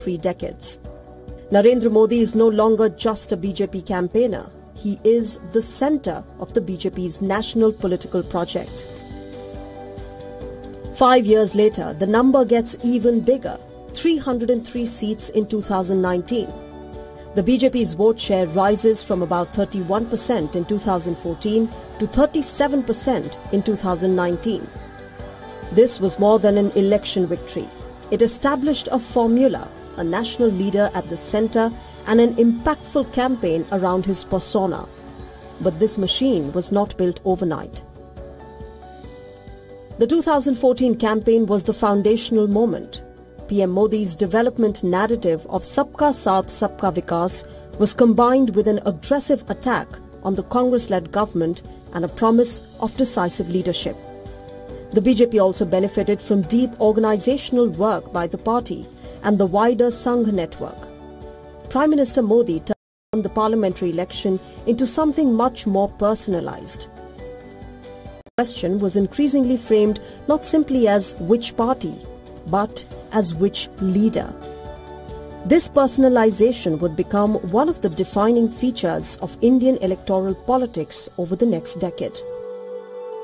3 decades. Narendra Modi is no longer just a BJP campaigner. He is the center of the BJP's national political project. 5 years later, the number gets even bigger, 303 seats in 2019. The BJP's vote share rises from about 31% in 2014 to 37% in 2019. This was more than an election victory. It established a formula, a national leader at the center, and an impactful campaign around his persona. But this machine was not built overnight. The 2014 campaign was the foundational moment. PM Modi's development narrative of Sabka Saath, Sabka Vikas was combined with an aggressive attack on the Congress-led government and a promise of decisive leadership. The BJP also benefited from deep organizational work by the party and the wider Sangh network. Prime Minister Modi turned the parliamentary election into something much more personalized. The question was increasingly framed not simply as which party, but as which leader. This personalization would become one of the defining features of Indian electoral politics over the next decade.